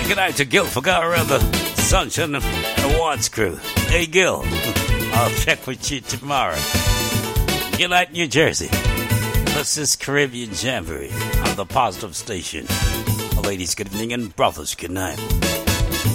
Good night to Gil Fagara and the Sunshine Awards crew. Hey, Gil, I'll check with you tomorrow. Good night, New Jersey. This is Caribbean Jamboree on the Positive Station. Ladies, good evening, and brothers, good night.